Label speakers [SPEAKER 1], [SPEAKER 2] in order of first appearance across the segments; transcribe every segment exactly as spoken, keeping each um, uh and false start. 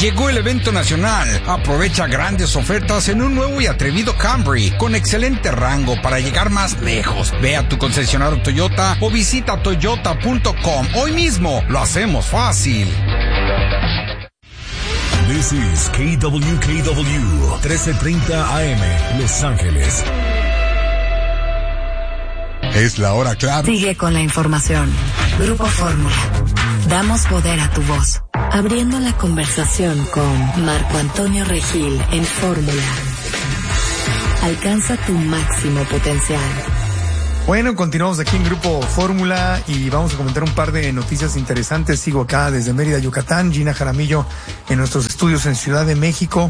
[SPEAKER 1] Llegó el evento nacional. Aprovecha grandes ofertas en un nuevo y atrevido Camry con excelente rango para llegar más lejos. Ve a tu concesionario Toyota o visita toyota punto com hoy mismo. Lo hacemos fácil.
[SPEAKER 2] This is K W K W trece treinta A M Los Ángeles.
[SPEAKER 3] Es la hora clave.
[SPEAKER 4] Sigue con la información. Grupo Fórmula. Damos poder a tu voz. Abriendo la conversación con Marco Antonio Regil en Fórmula. Alcanza tu máximo potencial.
[SPEAKER 5] Bueno, continuamos aquí en Grupo Fórmula y vamos a comentar un par de noticias interesantes. Sigo acá desde Mérida, Yucatán. Gina Jaramillo en nuestros estudios en Ciudad de México.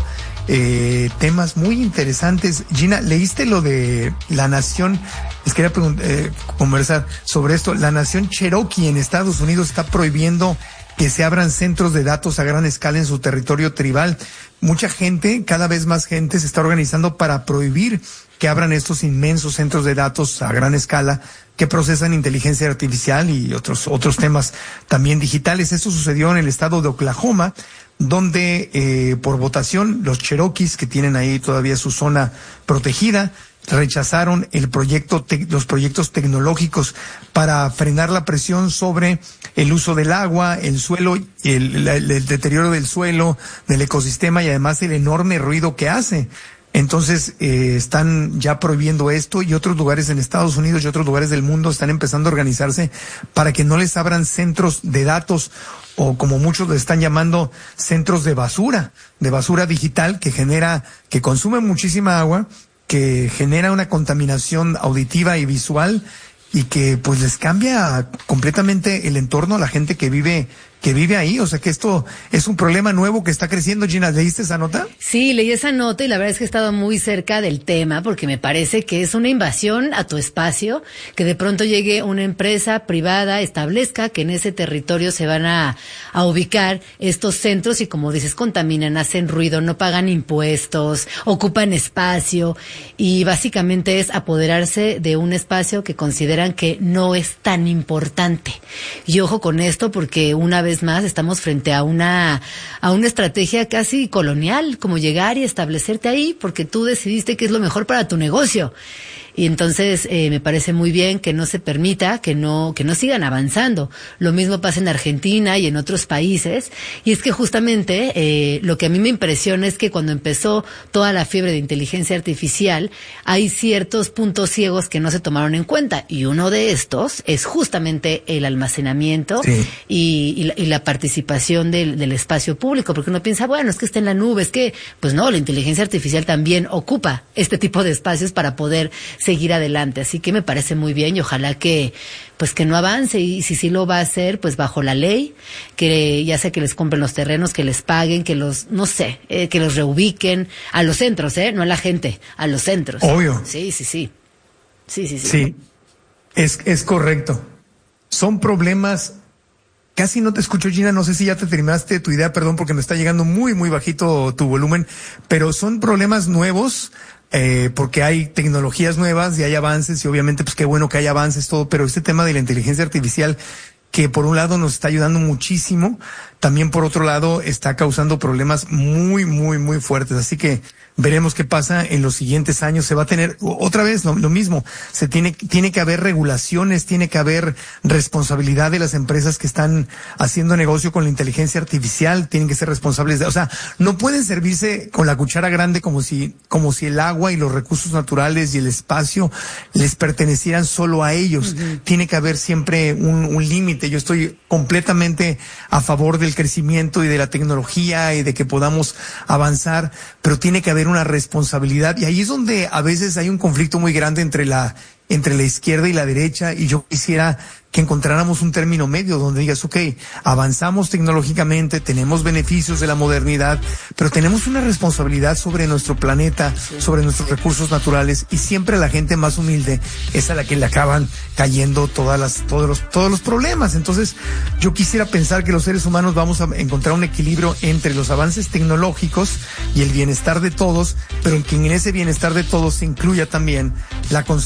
[SPEAKER 5] Eh, temas muy interesantes. Gina, ¿leíste lo de la nación? Les quería eh, conversar sobre esto. La nación Cherokee en Estados Unidos está prohibiendo que se abran centros de datos a gran escala en su territorio tribal. Mucha gente, cada vez más gente, se está organizando para prohibir que abran estos inmensos centros de datos a gran escala que procesan inteligencia artificial y otros otros temas también digitales. Esto sucedió en el estado de Oklahoma, donde eh, por votación los Cherokees, que tienen ahí todavía su zona protegida, rechazaron el proyecto, te, los proyectos tecnológicos para frenar la presión sobre el uso del agua, el suelo, el, el, el deterioro del suelo, del ecosistema y además el enorme ruido que hace. Entonces, eh, están ya prohibiendo esto y otros lugares en Estados Unidos y otros lugares del mundo están empezando a organizarse para que no les abran centros de datos o, como muchos le están llamando, centros de basura, de basura digital que genera, que consume muchísima agua, que genera una contaminación auditiva y visual y que pues les cambia completamente el entorno a la gente que vive que vive ahí. O sea que esto es un problema nuevo que está creciendo. Gina, ¿leíste esa nota?
[SPEAKER 6] Sí, leí esa nota y la verdad es que he estado muy cerca del tema porque me parece que es una invasión a tu espacio, que de pronto llegue una empresa privada, establezca que en ese territorio se van a, a ubicar estos centros y, como dices, contaminan, hacen ruido, no pagan impuestos, ocupan espacio y básicamente es apoderarse de un espacio que consideran que no es tan importante. Y ojo con esto porque una vez más estamos frente a una a una estrategia casi colonial, como llegar y establecerte ahí porque tú decidiste que es lo mejor para tu negocio. Y entonces eh, me parece muy bien que no se permita, que no que no sigan avanzando. Lo mismo pasa en Argentina y en otros países. Y es que justamente eh, lo que a mí me impresiona es que cuando empezó toda la fiebre de inteligencia artificial, hay ciertos puntos ciegos que no se tomaron en cuenta. Y uno de estos es justamente el almacenamiento sí. y, y, la, y la participación del, del espacio público. Porque uno piensa, bueno, es que está en la nube, es que, pues no, la inteligencia artificial también ocupa este tipo de espacios para poder seguir adelante, así que me parece muy bien y ojalá que pues que no avance y si sí lo va a hacer pues bajo la ley, que ya sea que les compren los terrenos, que les paguen, que los, no sé, eh, que los reubiquen a los centros, eh, no a la gente, a los centros.
[SPEAKER 5] Obvio.
[SPEAKER 6] Sí, sí, sí. Sí, sí, sí.
[SPEAKER 5] Sí, es, es correcto. Son problemas. Casi no te escucho, Gina, no sé si ya te terminaste tu idea, perdón, porque me está llegando muy, muy bajito tu volumen, pero son problemas nuevos, eh, porque hay tecnologías nuevas y hay avances, y obviamente, pues qué bueno que hay avances, todo, pero este tema de la inteligencia artificial, que por un lado nos está ayudando muchísimo, también por otro lado está causando problemas muy, muy, muy fuertes, así que veremos qué pasa en los siguientes años. Se va a tener, otra vez, lo, lo mismo, se tiene, tiene que haber regulaciones, tiene que haber responsabilidad de las empresas que están haciendo negocio con la inteligencia artificial, tienen que ser responsables de, o sea, no pueden servirse con la cuchara grande como si, como si el agua y los recursos naturales y el espacio les pertenecieran solo a ellos. Uh-huh. Tiene que haber siempre un, un límite. Yo estoy completamente a favor del crecimiento y de la tecnología y de que podamos avanzar, pero tiene que haber una responsabilidad, y ahí es donde a veces hay un conflicto muy grande entre la entre la izquierda y la derecha, y yo quisiera que encontráramos un término medio donde digas, ok, avanzamos tecnológicamente, tenemos beneficios de la modernidad, pero tenemos una responsabilidad sobre nuestro planeta, sí. sobre nuestros recursos naturales, y siempre la gente más humilde es a la que le acaban cayendo todas las, todos los, todos los problemas. Entonces, yo quisiera pensar que los seres humanos vamos a encontrar un equilibrio entre los avances tecnológicos y el bienestar de todos, pero en que en ese bienestar de todos se incluya también la conciencia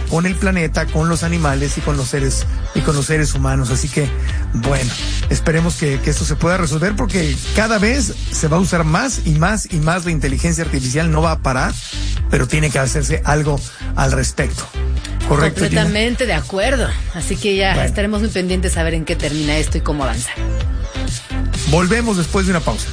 [SPEAKER 5] con el planeta, con los animales y con los seres y con los seres humanos. Así que, bueno, esperemos que, que esto se pueda resolver, porque cada vez se va a usar más y más y más la inteligencia artificial. No va a parar, pero tiene que hacerse algo al respecto. Correcto.
[SPEAKER 6] Completamente
[SPEAKER 5] Gina.
[SPEAKER 6] de acuerdo. Así que ya bueno, estaremos muy pendientes a ver en qué termina esto y cómo avanza.
[SPEAKER 5] Volvemos después de una pausa.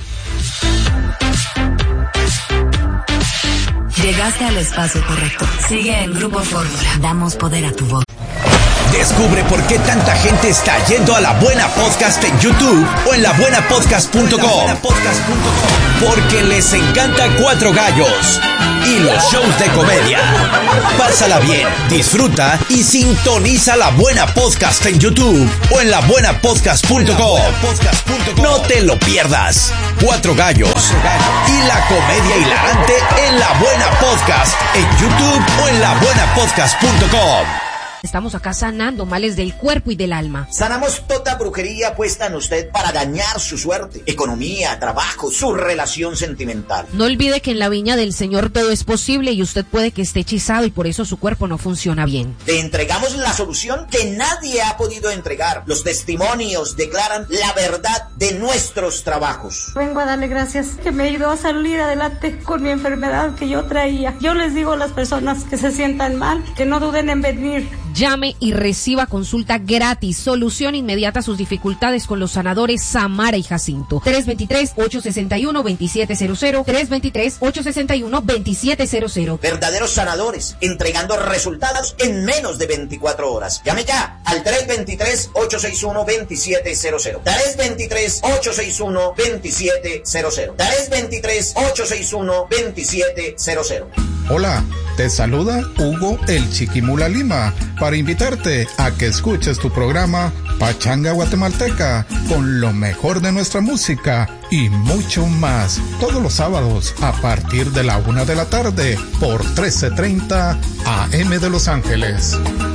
[SPEAKER 4] Llegaste al espacio correcto. Sigue en Grupo Fórmula. Damos poder a tu voz.
[SPEAKER 7] Descubre por qué tanta gente está yendo a La Buena Podcast en YouTube o en la buena podcast punto com. Porque les encanta Cuatro Gallos y los shows de comedia. Pásala bien, disfruta y sintoniza La Buena Podcast en YouTube o en la buena podcast punto com. No te lo pierdas. Cuatro Gallos y la comedia hilarante en La Buena Podcast en YouTube o en la buena podcast punto com.
[SPEAKER 8] Estamos acá sanando males del cuerpo y del alma.
[SPEAKER 9] Sanamos toda brujería puesta en usted para dañar su suerte, economía, trabajo, su relación sentimental.
[SPEAKER 8] No olvide que en la viña del Señor todo es posible y usted puede que esté hechizado y por eso su cuerpo no funciona bien.
[SPEAKER 9] Te entregamos la solución que nadie ha podido entregar. Los testimonios declaran la verdad de nuestros trabajos.
[SPEAKER 10] Vengo a darle gracias que me ayudó a salir adelante con mi enfermedad que yo traía. Yo les digo a las personas que se sientan mal, que no duden en venir.
[SPEAKER 8] Llame y reciba consulta gratis, solución inmediata a sus dificultades con los sanadores Samara y Jacinto. tres dos tres, ocho seis uno, dos siete cero cero, tres dos tres, ocho seis uno, dos siete cero cero.
[SPEAKER 9] Verdaderos sanadores, entregando resultados en menos de veinticuatro horas. Llame ya al tres dos tres, ocho seis uno, dos siete cero cero. tres dos tres, ocho seis uno, dos siete cero cero. tres dos tres, ocho seis uno, dos siete cero cero.
[SPEAKER 3] Hola, te saluda Hugo el Chiquimula Lima para invitarte a que escuches tu programa Pachanga Guatemalteca con lo mejor de nuestra música y mucho más todos los sábados a partir de la una de la tarde por trece treinta A M de Los Ángeles.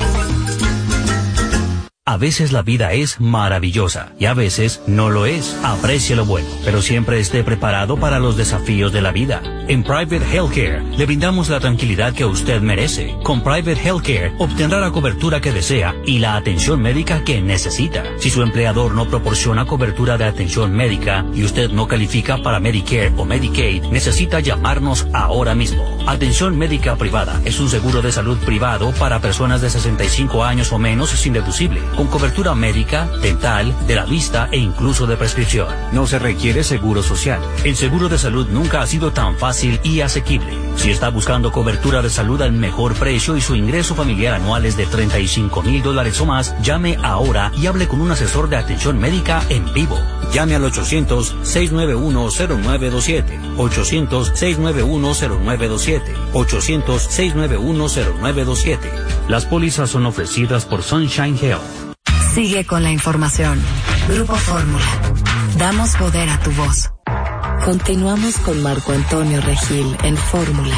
[SPEAKER 11] A veces la vida es maravillosa y a veces no lo es. Aprecie lo bueno, pero siempre esté preparado para los desafíos de la vida. En Private Healthcare le brindamos la tranquilidad que usted merece. Con Private Healthcare obtendrá la cobertura que desea y la atención médica que necesita. Si su empleador no proporciona cobertura de atención médica y usted no califica para Medicare o Medicaid, necesita llamarnos ahora mismo. Atención médica privada es un seguro de salud privado para personas de sesenta y cinco años o menos sin deducible, con cobertura médica, dental, de la vista e incluso de prescripción. No se requiere seguro social. El seguro de salud nunca ha sido tan fácil y asequible. Si está buscando cobertura de salud al mejor precio y su ingreso familiar anual es de treinta y cinco mil dólares o más, llame ahora y hable con un asesor de atención médica en vivo. Llame al ochocientos, seis nueve uno, cero nueve dos siete. ochocientos, seis nueve uno, cero nueve dos siete. ochocientos, seis nueve uno, cero nueve dos siete. Las pólizas son ofrecidas por Sunshine Health.
[SPEAKER 4] Sigue con la información. Grupo Fórmula. Damos poder a tu voz. Continuamos con Marco Antonio Regil en Fórmula.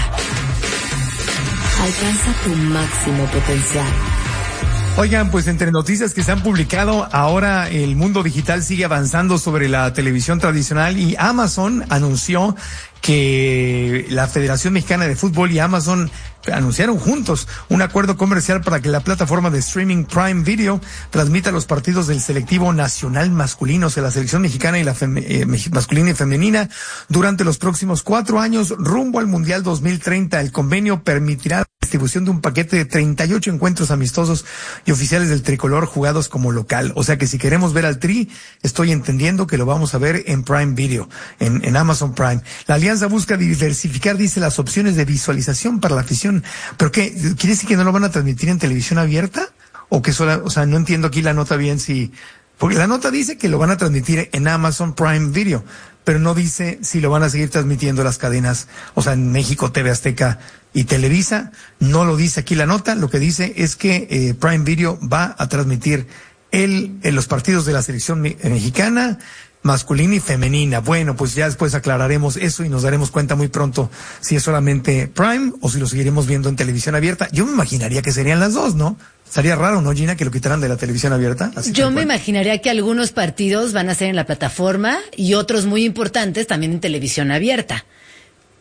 [SPEAKER 4] Alcanza tu máximo potencial.
[SPEAKER 5] Oigan, pues entre noticias que se han publicado, ahora el mundo digital sigue avanzando sobre la televisión tradicional y Amazon anunció que la Federación Mexicana de Fútbol y Amazon anunciaron juntos un acuerdo comercial para que la plataforma de streaming Prime Video transmita los partidos del selectivo nacional masculino de la selección mexicana y la fem- eh, masculina y femenina durante los próximos cuatro años rumbo al Mundial dos mil treinta. El convenio permitirá la distribución de un paquete de treinta y ocho encuentros amistosos y oficiales del tricolor jugados como local. O sea que si queremos ver al Tri, estoy entendiendo que lo vamos a ver en Prime Video, en, en Amazon Prime. La alianza busca diversificar, dice, las opciones de visualización para la afición. ¿Pero qué? ¿Quiere decir que no lo van a transmitir en televisión abierta? ¿O que sola, o sea, no entiendo aquí la nota bien si... Porque la nota dice que lo van a transmitir en Amazon Prime Video, pero no dice si lo van a seguir transmitiendo las cadenas, o sea, en México, T V Azteca y Televisa. No lo dice aquí la nota, lo que dice es que eh, Prime Video va a transmitir el, el, los partidos de la selección me- mexicana, masculina y femenina. Bueno, pues ya después aclararemos eso y nos daremos cuenta muy pronto si es solamente Prime o si lo seguiremos viendo en televisión abierta. Yo me imaginaría que serían las dos, ¿no? Estaría raro, ¿no, Gina, que lo quitaran de la televisión abierta? Así
[SPEAKER 6] Yo me imaginaría que algunos partidos van a ser en la plataforma y otros muy importantes también en televisión abierta.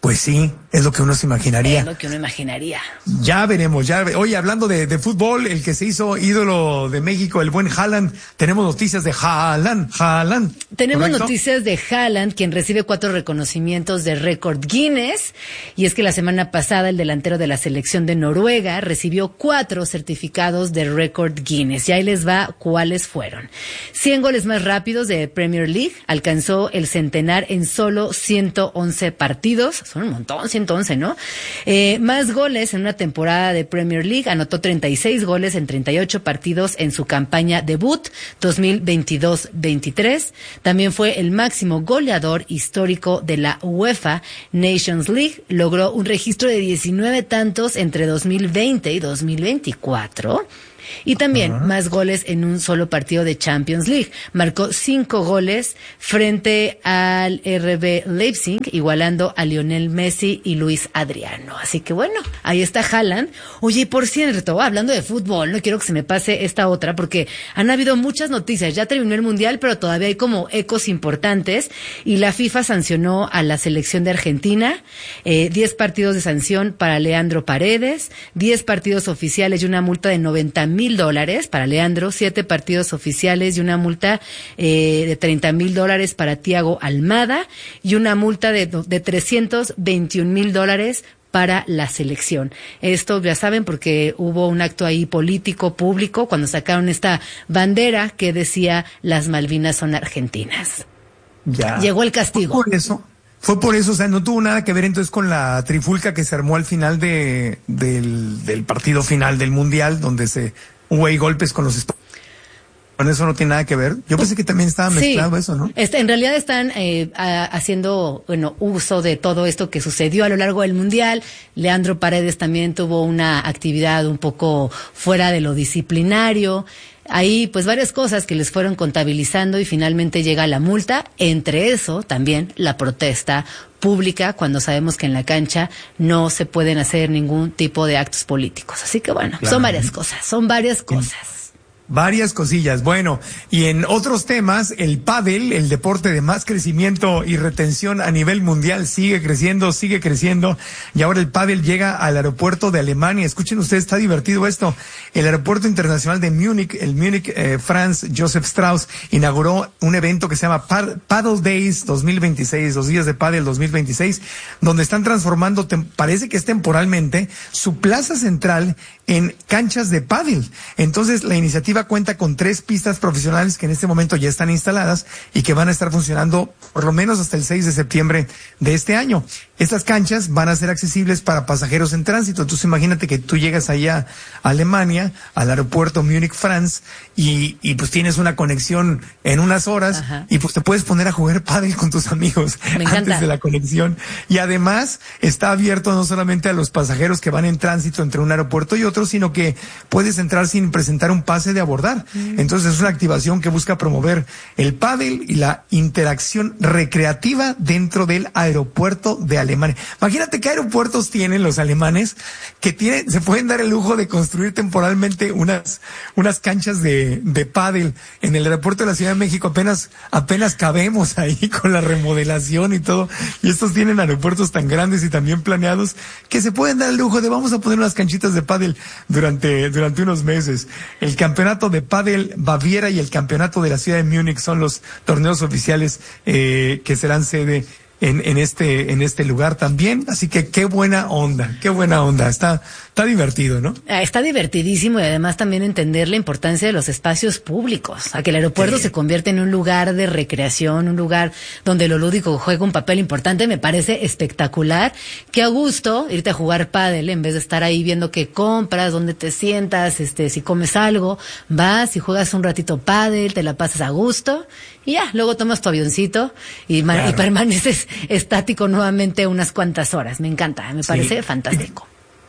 [SPEAKER 5] Pues sí, es lo que uno se imaginaría.
[SPEAKER 6] Es lo que uno imaginaría.
[SPEAKER 5] Ya veremos, ya. Oye, hablando de, de fútbol, el que se hizo ídolo de México, el buen Haaland, tenemos noticias de Haaland, Haaland.
[SPEAKER 6] Tenemos
[SPEAKER 5] ¿correcto?
[SPEAKER 6] noticias de Haaland, quien recibe cuatro reconocimientos de récord Guinness, y es que la semana pasada el delantero de la selección de Noruega recibió cuatro certificados de récord Guinness, y ahí les va cuáles fueron. cien goles más rápidos de Premier League, alcanzó el centenar en solo ciento once partidos, son un montón, ciento once, ¿no? Eh, más goles en una temporada de Premier League, anotó treinta y seis goles en treinta y ocho partidos en su campaña debut dos mil veintidós veintitrés. También fue el máximo goleador histórico de la UEFA Nations League, logró un registro de diecinueve tantos entre dos mil veinte y dos mil veinticuatro. Y también uh-huh. más goles en un solo partido de Champions League. Marcó cinco goles frente al R B Leipzig, igualando a Lionel Messi y Luis Adriano. Así que bueno, ahí está Haaland. Oye, y por cierto, hablando de fútbol, no quiero que se me pase esta otra, porque han habido muchas noticias. Ya terminó el Mundial, pero todavía hay como ecos importantes. Y la FIFA sancionó a la selección de Argentina, eh, diez partidos de sanción para Leandro Paredes, diez partidos oficiales y una multa de noventa mil dólares para Leandro, siete partidos oficiales y una multa eh, de treinta mil dólares para Thiago Almada y una multa de, de trescientos veintiún mil dólares para la selección. Esto ya saben porque hubo un acto ahí político público cuando sacaron esta bandera que decía las Malvinas son argentinas. Ya. Llegó el castigo.
[SPEAKER 5] Fue por eso. Fue por eso, o sea, no tuvo nada que ver entonces con la trifulca que se armó al final de, del, del partido final del Mundial, donde se hubo ahí golpes con los españoles. Con eso no tiene nada que ver. Yo pensé que también estaba mezclado sí, eso, ¿no?
[SPEAKER 6] Este, en realidad están eh, a, haciendo, bueno, uso de todo esto que sucedió a lo largo del Mundial. Leandro Paredes también tuvo una actividad un poco fuera de lo disciplinario. Ahí, pues, varias cosas que les fueron contabilizando y finalmente llega la multa. Entre eso, también la protesta pública, cuando sabemos que en la cancha no se pueden hacer ningún tipo de actos políticos. Así que, bueno, claro. son varias cosas, son varias cosas.
[SPEAKER 5] Varias cosillas. Bueno, y en otros temas, el pádel, el deporte de más crecimiento y retención a nivel mundial, sigue creciendo, sigue creciendo. Y ahora el pádel llega al aeropuerto de Alemania. Escuchen ustedes, está divertido esto. El aeropuerto internacional de Múnich, el Múnich eh, Franz Josef Strauss, inauguró un evento que se llama Paddle Days dos mil veintiséis, los días de pádel dos mil veintiséis, donde están transformando, parece que es temporalmente, su plaza central en canchas de pádel. Entonces, la iniciativa cuenta con tres pistas profesionales que en este momento ya están instaladas y que van a estar funcionando por lo menos hasta el seis de septiembre de este año. Estas canchas van a ser accesibles para pasajeros en tránsito. Entonces imagínate que tú llegas allá a Alemania, al aeropuerto Múnich France, y, y pues tienes una conexión en unas horas. Ajá. Y pues te puedes poner a jugar pádel con tus amigos antes de la conexión. Y además está abierto no solamente a los pasajeros que van en tránsito entre un aeropuerto y otro, sino que puedes entrar sin presentar un pase de abordar. Mm. Entonces es una activación que busca promover el pádel y la interacción recreativa dentro del aeropuerto de Alemania. Imagínate qué aeropuertos tienen los alemanes que tienen, se pueden dar el lujo de construir temporalmente unas, unas canchas de, de pádel. En el aeropuerto de la Ciudad de México apenas, apenas cabemos ahí con la remodelación y todo. Y estos tienen aeropuertos tan grandes y tan bien planeados que se pueden dar el lujo de vamos a poner unas canchitas de pádel durante, durante unos meses. El campeonato de pádel Baviera y el campeonato de la Ciudad de Múnich son los torneos oficiales eh, que serán sede en, en este, en este lugar también. Así que qué buena onda, qué buena onda. Está, está divertido, ¿no?
[SPEAKER 6] Está divertidísimo y además también entender la importancia de los espacios públicos, a que el aeropuerto sí. se convierte en un lugar de recreación, un lugar donde lo lúdico juega un papel importante. Me parece espectacular. Qué a gusto irte a jugar pádel en vez de estar ahí viendo qué compras, dónde te sientas, este, si comes algo, vas y juegas un ratito pádel, te la pasas a gusto y ya, luego tomas tu avioncito y, claro. y permaneces estático nuevamente unas cuantas horas. Me encanta, me parece sí. fantástico.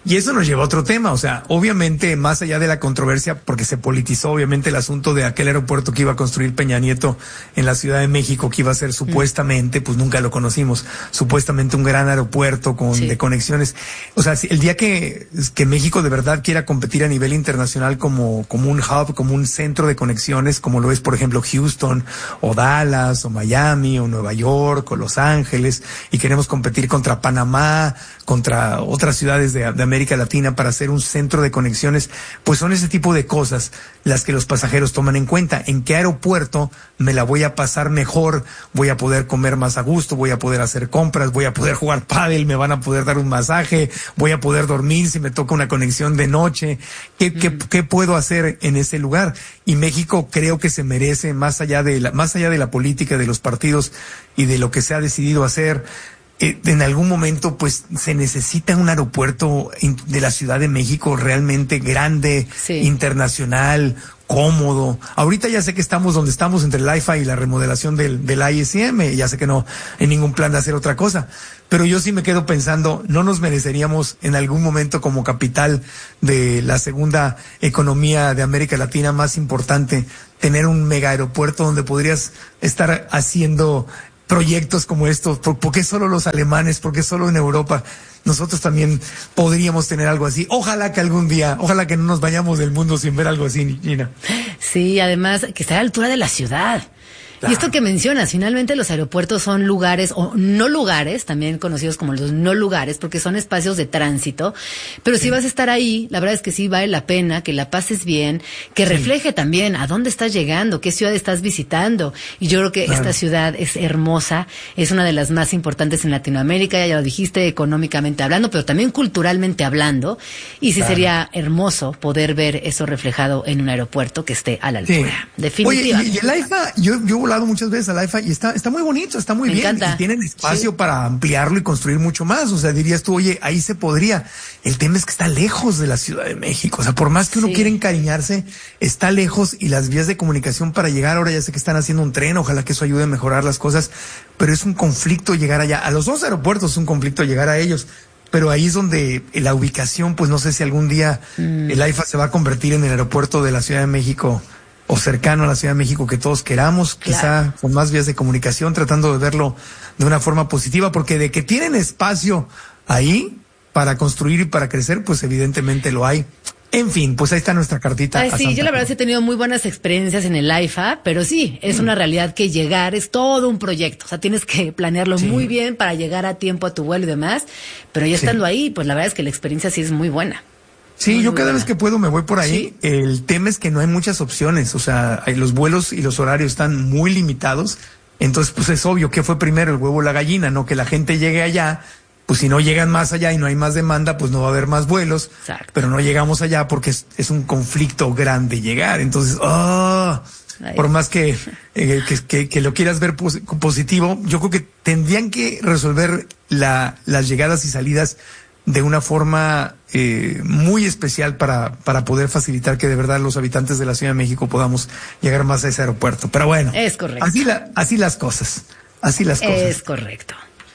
[SPEAKER 5] Y eso nos lleva a otro tema, o sea, obviamente más allá de la controversia, porque se politizó obviamente el asunto de aquel aeropuerto que iba a construir Peña Nieto en la Ciudad de México, que iba a ser supuestamente, pues nunca lo conocimos, supuestamente un gran aeropuerto con sí. de conexiones. O sea, si el día que, que México de verdad quiera competir a nivel internacional como, como un hub, como un centro de conexiones, como lo es por ejemplo Houston, o Dallas, o Miami, o Nueva York, o Los Ángeles, y queremos competir contra Panamá, contra otras ciudades de, de América Latina para ser un centro de conexiones, pues son ese tipo de cosas las que los pasajeros toman en cuenta. ¿En qué aeropuerto me la voy a pasar mejor? Voy a poder comer más a gusto, voy a poder hacer compras, voy a poder jugar pádel, me van a poder dar un masaje, voy a poder dormir si me toca una conexión de noche. ¿Qué, mm. qué, qué puedo hacer en ese lugar? Y México creo que se merece, más allá de la, más allá de la política, de los partidos y de lo que se ha decidido hacer, Eh, en algún momento pues se necesita un aeropuerto in, de la Ciudad de México realmente grande, sí. internacional, cómodo. Ahorita ya sé que estamos donde estamos entre el AIFA y la remodelación del, del I S M, ya sé que no hay ningún plan de hacer otra cosa, pero yo sí me quedo pensando, ¿no nos mereceríamos en algún momento como capital de la segunda economía de América Latina más importante tener un mega aeropuerto donde podrías estar haciendo proyectos como estos? ¿Por, ¿Por qué solo los alemanes? ¿Por qué solo en Europa? Nosotros también podríamos tener algo así. Ojalá que algún día, ojalá que no nos vayamos del mundo sin ver algo así, Gina.
[SPEAKER 6] Sí, además que está a la altura de la ciudad. Claro. Y esto que mencionas, finalmente los aeropuertos son lugares, o no lugares, también conocidos como los no lugares, porque son espacios de tránsito, pero sí. si vas a estar ahí, la verdad es que sí vale la pena que la pases bien, que sí. refleje también a dónde estás llegando, qué ciudad estás visitando, y yo creo que claro. esta ciudad es hermosa, es una de las más importantes en Latinoamérica, ya lo dijiste, económicamente hablando, pero también culturalmente hablando, y sí claro. sería hermoso poder ver eso reflejado en un aeropuerto que esté a la altura, sí. definitivamente.
[SPEAKER 5] Oye, y, y el AIFA, yo, yo volado muchas veces al AIFA y está, está muy bonito, está muy
[SPEAKER 6] Me
[SPEAKER 5] bien.
[SPEAKER 6] encanta.
[SPEAKER 5] Y tienen espacio
[SPEAKER 6] sí.
[SPEAKER 5] para ampliarlo y construir mucho más. O sea, dirías tú, oye, ahí se podría. El tema es que está lejos de la Ciudad de México. O sea, por más que uno sí. quiera encariñarse, está lejos y las vías de comunicación para llegar, ahora ya sé que están haciendo un tren, ojalá que eso ayude a mejorar las cosas, pero es un conflicto llegar allá. A los dos aeropuertos es un conflicto llegar a ellos. Pero ahí es donde la ubicación, pues no sé si algún día mm. el AIFA se va a convertir en el aeropuerto de la Ciudad de México o cercano a la Ciudad de México que todos queramos,
[SPEAKER 6] claro.
[SPEAKER 5] quizá con más vías de comunicación, tratando de verlo de una forma positiva, porque de que tienen espacio ahí para construir y para crecer, pues evidentemente lo hay. En fin, pues ahí está nuestra cartita.
[SPEAKER 6] Ay, sí, yo la verdad sí he tenido muy buenas experiencias en el AIFA, pero sí, es mm. una realidad que llegar es todo un proyecto, o sea, tienes que planearlo sí. muy bien para llegar a tiempo a tu vuelo y demás, pero ya estando sí. ahí, pues la verdad es que la experiencia sí es muy buena.
[SPEAKER 5] Sí,
[SPEAKER 6] muy
[SPEAKER 5] yo cada
[SPEAKER 6] buena.
[SPEAKER 5] vez que puedo me voy por ahí. Sí. El tema es que no hay muchas opciones, o sea, los vuelos y los horarios están muy limitados, entonces pues es obvio que fue primero el huevo o la gallina, no que la gente llegue allá, pues si no llegan más allá y no hay más demanda, pues no va a haber más vuelos,
[SPEAKER 6] Exacto.
[SPEAKER 5] pero no llegamos allá porque es, es un conflicto grande llegar, entonces, oh, por más que, eh, que, que, que lo quieras ver pos- positivo, yo creo que tendrían que resolver la, las llegadas y salidas de una forma eh, muy especial para, para poder facilitar que de verdad los habitantes de la Ciudad de México podamos llegar más a ese aeropuerto. Pero bueno,
[SPEAKER 6] es correcto.
[SPEAKER 5] Así, la, así las cosas, así las cosas.
[SPEAKER 6] Es correcto.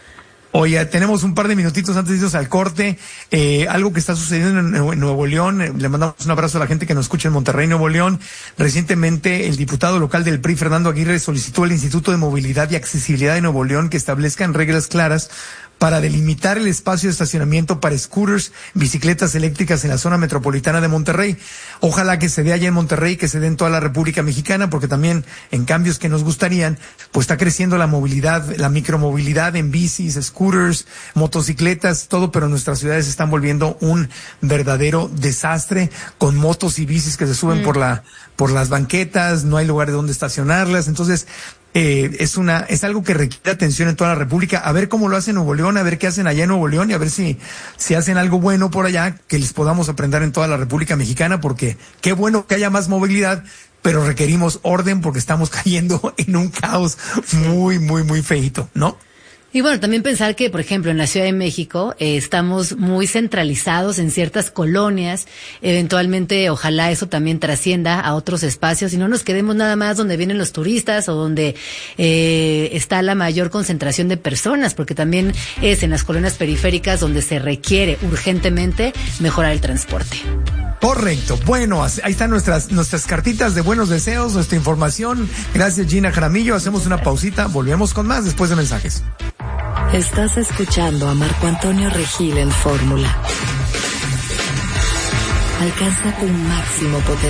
[SPEAKER 5] Oye, tenemos un par de minutitos antes de irnos al corte. Eh, algo que está sucediendo en Nuevo León. Eh, le mandamos un abrazo a la gente que nos escucha en Monterrey, Nuevo León. Recientemente, el diputado local del P R I, Fernando Aguirre, solicitó al Instituto de Movilidad y Accesibilidad de Nuevo León que establezcan reglas claras para delimitar el espacio de estacionamiento para scooters, bicicletas eléctricas en la zona metropolitana de Monterrey. Ojalá que se dé allá en Monterrey, que se dé en toda la República Mexicana, porque también en cambios que nos gustarían, pues está creciendo la movilidad, la micromovilidad en bicis, scooters, motocicletas, todo, pero nuestras ciudades se están volviendo un verdadero desastre con motos y bicis que se suben mm. por la, por las banquetas, no hay lugares donde estacionarlas, entonces, Eh, es una, es algo que requiere atención en toda la República, a ver cómo lo hace Nuevo León, a ver qué hacen allá en Nuevo León y a ver si, si hacen algo bueno por allá que les podamos aprender en toda la República Mexicana, porque qué bueno que haya más movilidad, pero requerimos orden porque estamos cayendo en un caos muy, muy, muy feíto, ¿no?
[SPEAKER 6] Y bueno, también pensar que, por ejemplo, en la Ciudad de México eh, estamos muy centralizados en ciertas colonias. Eventualmente, ojalá eso también trascienda a otros espacios y no nos quedemos nada más donde vienen los turistas o donde eh, está la mayor concentración de personas, porque también es en las colonias periféricas donde se requiere urgentemente mejorar el transporte.
[SPEAKER 5] Correcto. Bueno, ahí están nuestras nuestras cartitas de buenos deseos, nuestra información. Gracias, Gina Jaramillo. Hacemos una pausita, volvemos con más después de mensajes.
[SPEAKER 4] Estás escuchando a Marco Antonio Regil en Fórmula. Alcanza tu máximo potencial.